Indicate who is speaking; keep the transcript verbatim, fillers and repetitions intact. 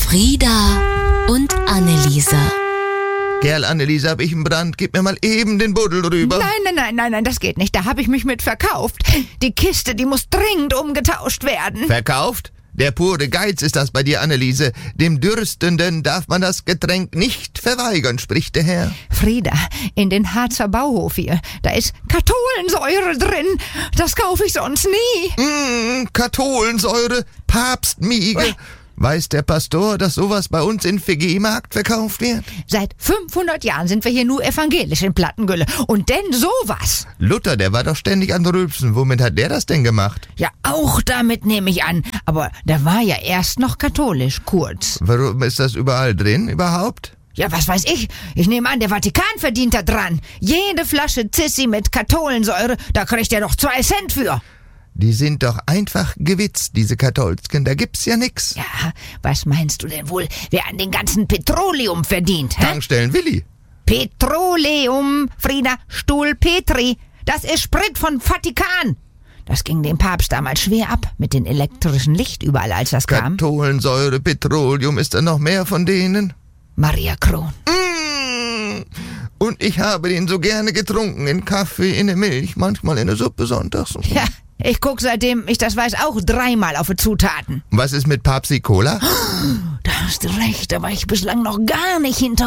Speaker 1: Frieda und Anneliese.
Speaker 2: Kerl, Anneliese, hab ich einen Brand? Gib mir mal eben den Buddel rüber.
Speaker 3: Nein, nein, nein, nein, nein, das geht nicht. Da habe ich mich mit verkauft. Die Kiste, die muss dringend umgetauscht werden.
Speaker 2: Verkauft? Der pure Geiz ist das bei dir, Anneliese. Dem Dürstenden darf man das Getränk nicht verweigern, spricht der Herr.
Speaker 3: Frieda, in den Harzer Bauhof hier, da ist Katholensäure drin. Das kaufe ich sonst nie.
Speaker 2: Mmh, Katholensäure, Papstmiege.
Speaker 3: Äh.
Speaker 2: Weiß der Pastor, dass sowas bei uns in V G-Markt verkauft wird?
Speaker 3: Seit fünfhundert Jahren sind wir hier nur evangelisch in Plattengülle. Und denn sowas.
Speaker 2: Luther, der war doch ständig an Rülpsen. Womit hat der das denn gemacht?
Speaker 3: Ja, auch damit nehme ich an. Aber der war ja erst noch katholisch, kurz.
Speaker 2: Warum ist das überall drin überhaupt?
Speaker 3: Ja, was weiß ich. Ich nehme an, der Vatikan verdient da dran. Jede Flasche Zissi mit Katholensäure, da kriegt er doch zwei Cent für.
Speaker 2: Die sind doch einfach gewitzt, diese Katholsken. Da gibt's ja nix.
Speaker 3: Ja, was meinst du denn wohl, wer an den ganzen Petroleum verdient? Hä?
Speaker 2: Tankstellen Willi.
Speaker 3: Petroleum, Frieda, Stuhl Petri. Das ist Sprit von Vatikan. Das ging dem Papst damals schwer ab mit den elektrischen Licht überall, als das kam.
Speaker 2: Katholensäure, Petroleum, ist da noch mehr von denen?
Speaker 3: Maria Kron.
Speaker 2: Mmh. Und ich habe den so gerne getrunken, in Kaffee, in der Milch, manchmal in der Suppe sonntags.
Speaker 3: Ja, ich guck seitdem ich das weiß auch dreimal auf die Zutaten.
Speaker 2: Was ist mit Papsi Cola?
Speaker 3: Da hast du recht, da war ich bislang noch gar nicht hinter